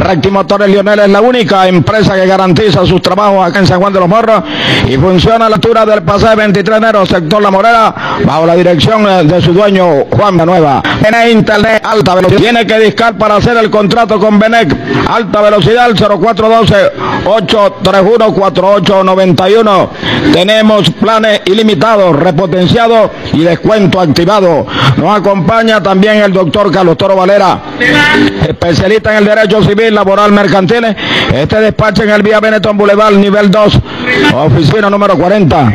Rectimotores Lionel es la única empresa que garantiza sus trabajos acá en San Juan de los Morros y funciona a la altura del pasaje 23 de enero, sector La Morera, bajo la dirección de su dueño Juan Villanueva. Tiene internet alta velocidad. Tiene que discar para hacer el contrato con Benec. Alta velocidad, 0412-831-4891. Tenemos planes ilimitados, repotenciados y descuento activado. Nos acompaña también el doctor Carlos Toro Valera, especialista en el derecho civil, laboral, mercantil. Este despacho en el Vía Benetton Boulevard, nivel 2, oficina número 40.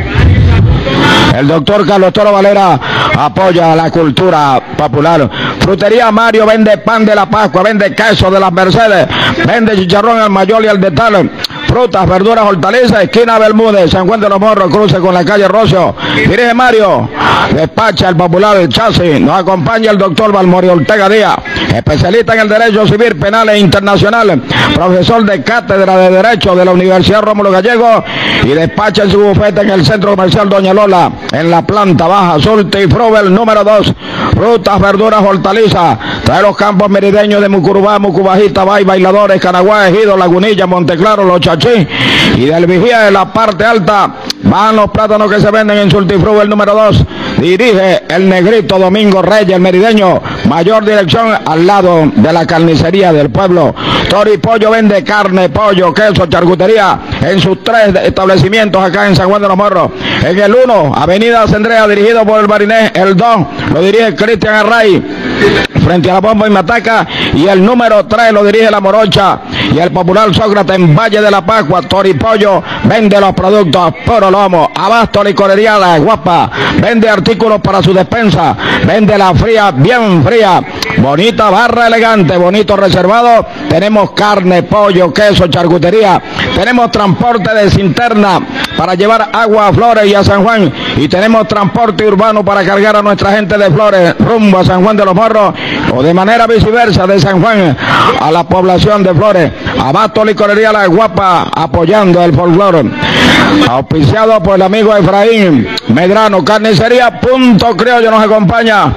El doctor Carlos Toro Valera apoya la cultura popular. Frutería Mario vende pan de la Pascua, vende queso de las Mercedes, vende chicharrón al mayor y al de tal. Frutas, verduras, hortalizas, esquina Bermúdez, San Juan de los Morros, cruce con la calle Rocio. Dirige Mario, despacha el popular, el chasis. Nos acompaña el doctor Valmorio Ortega Díaz, especialista en el derecho civil, penal e internacional, profesor de cátedra de Derecho de la Universidad Rómulo Gallego, y despacha en su bufete en el Centro Comercial Doña Lola, en la planta baja, Surti y Frubel número 2. Frutas, verduras, hortalizas. Trae los campos merideños de Mucurubá, Mucubajita, Bay, Bailadores, Canaguá, Ejido, Lagunilla, Monteclaro, Los Chachí. Y del Vigía, de la parte alta, van los plátanos que se venden en Surti y Frubel número 2. Dirige el negrito Domingo Reyes, el merideño. Mayor dirección al lado de la carnicería del pueblo. Toro y Pollo vende carne, pollo, queso, charcutería en sus 3 establecimientos acá en San Juan de los Morros. En el 1, Avenida Cendrea, dirigido por el Barinés. El 2 lo dirige Cristian Array, frente a la Bomba y Mataca. Y el número 3 lo dirige La Morocha y el popular Sócrates en Valle de la Pascua. Toro y Pollo vende los productos puro lomo. Abasto Licorería La Guapa vende artículos para su despensa. Vende la fría, bien fría. Bonita barra elegante, bonito reservado. Tenemos carne, pollo, queso, charcutería. Tenemos transporte de cinterna para llevar agua a Flores y a San Juan. Y tenemos transporte urbano para cargar a nuestra gente de Flores rumbo a San Juan de los Morros, o de manera viceversa de San Juan a la población de Flores. Abasto Licorería La Guapa apoyando el folclore. Auspiciado por el amigo Efraín Medrano. Carnicería Punto Criollo nos acompaña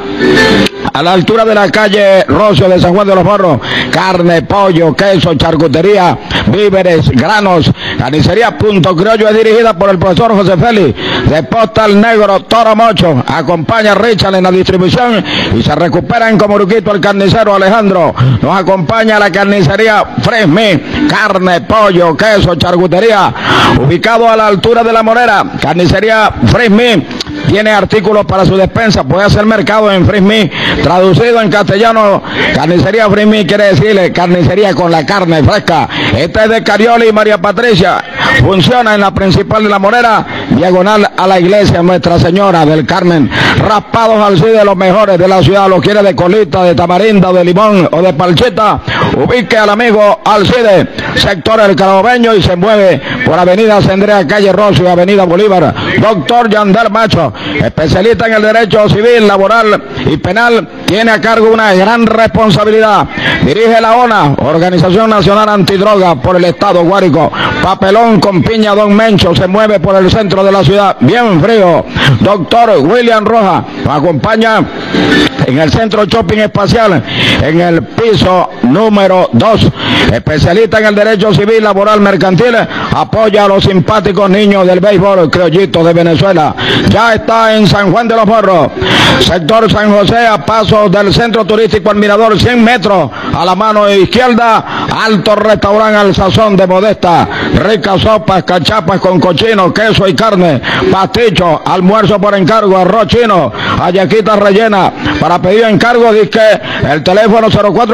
a la altura de la calle Rocio de San Juan de los Morros. Carne, pollo, queso, charcutería, víveres, granos. Carnicería Punto Criollo es dirigida por el profesor José Félix de Postal Negro Toro Mocho. Acompaña a Richard en la distribución y se recupera en Comuruquito el carnicero Alejandro. Nos acompaña la carnicería Fresme, carne, pollo, queso, charcutería, ubicado a la altura de La Morera. Carnicería Fresme tiene artículos para su despensa. Puede hacer mercado en Fresme. Traducido en castellano, carnicería Fresme quiere decirle carnicería con la carne fresca. Esta es de Carioli y María Patricia. Funciona en la principal de La Morera, diagonal a la iglesia Nuestra Señora del Carmen. Raspados al sí de los mejores de la ciudad. Lo quiere de colita, de tamarinda, de limón o de palchita. Ubique al amigo Alcide, sector El Carabobeño, y se mueve por Avenida Cendrea, calle Rocio y Avenida Bolívar. Doctor Yandel Macho, especialista en el derecho civil, laboral y penal, tiene a cargo una gran responsabilidad. Dirige la ONA, Organización Nacional Antidroga, por el Estado Guárico. Papelón con piña Don Mencho, se mueve por el centro de la ciudad, bien frío. Doctor William Rojas nos acompaña en el Centro Shopping Espacial, en el piso número 2. Especialista en el derecho civil, laboral, mercantil, apoya a los simpáticos niños del béisbol criollito de Venezuela. Ya está en San Juan de los Morros, sector San José, a pasos del Centro Turístico El Mirador, 100 metros a la mano izquierda. Alto restaurante al sazón de Modesta. Ricas sopas, cachapas con cochino, queso y carne, pasticho, almuerzo por encargo, arroz chino, hallaquitas rellenas. Para pedir encargo, dice el teléfono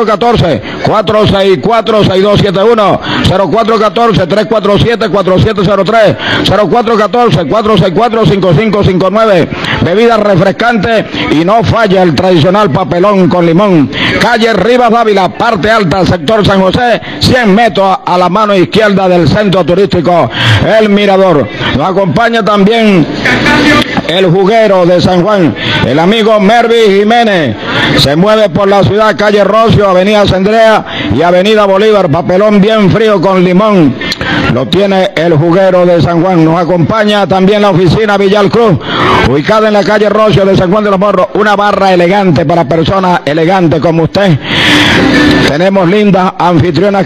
0414-464-6271, 0414-347-4703, 0414-464-5559. Bebidas refrescantes y no falla el tradicional papelón con limón. Calle Rivas Dávila, parte alta, sector San José, 100 metros a la mano izquierda del Centro Turístico El Mirador. Nos acompaña también el juguero de San Juan, el amigo Mervi Jiménez. Se mueve por la ciudad, calle Rocio, Avenida Cendrea y Avenida Bolívar. Papelón bien frío con limón. Lo tiene el juguero de San Juan. Nos acompaña también la oficina Villal Cruz, ubicada en la calle Rocio de San Juan de los Morros. Una barra elegante para personas elegantes como usted. Tenemos lindas anfitrionas